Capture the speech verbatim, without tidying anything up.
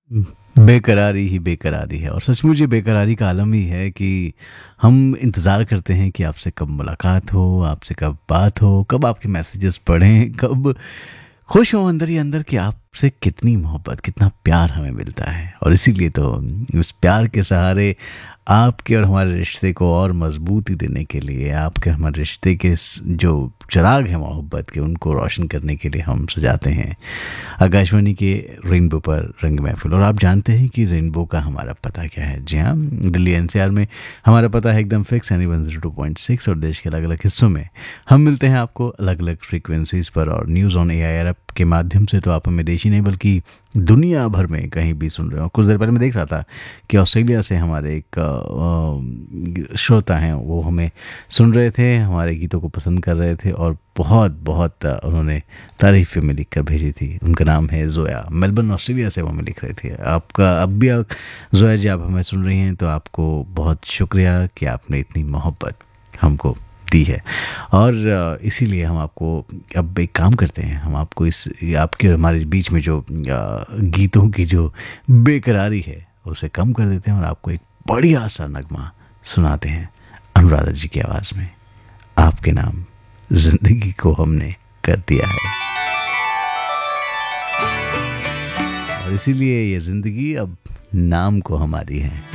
बेकरारी ही बेकरारी है और सचमुच ये बेकरारी का आलम ही है कि हम इंतज़ार करते हैं कि आपसे कब मुलाकात हो, आपसे कब बात हो, कब आपके मैसेजेस पढ़ें, कब खुश हो अंदर ही अंदर कि आपसे कितनी मोहब्बत, कितना प्यार हमें मिलता है। और इसीलिए तो इस प्यार के सहारे आपके और हमारे रिश्ते को और मजबूती देने के लिए, आपके और हमारे रिश्ते के स- जो चिराग हैं मोहब्बत के, उनको रोशन करने के लिए हम सजाते हैं आकाशवाणी के रेनबो पर रंग महफिल। और आप जानते हैं कि रेनबो का हमारा पता क्या है? जी हाँ, दिल्ली एनसीआर में हमारा पता है एकदम फिक्स, यानी one zero two point six. और देश के अलग अलग हिस्सों में हम मिलते हैं आपको अलग अलग फ्रीक्वेंसीज पर। और news on A I R app के माध्यम से तो आप हमें देश ही नहीं बल्कि दुनिया भर में कहीं भी सुन रहे हो। कुछ देर पहले मैं देख रहा था कि ऑस्ट्रेलिया से हमारे एक अ, अ, श्रोता हैं, वो हमें सुन रहे थे, हमारे गीतों को पसंद कर रहे थे और बहुत बहुत अ, उन्होंने तारीफ़ में लिख कर भेजी थी। उनका नाम है जोया, मेलबर्न ऑस्ट्रेलिया से वो हमें लिख रहे थे। आपका अब भी आप, जोया जी, आप हमें सुन रही हैं तो आपको बहुत शुक्रिया कि आपने इतनी मोहब्बत हमको दी है। और अ, इसीलिए हम आपको अब एक काम करते हैं, हम आपको इस आपके और हमारे बीच में जो अ, गीतों की जो बेकरारी है उसे कम कर देते हैं और आपको एक बढ़िया सा नगमा सुनाते हैं अनुराधा जी की आवाज़ में। आपके नाम जिंदगी को हमने कर दिया है और इसीलिए ये जिंदगी अब नाम को हमारी है।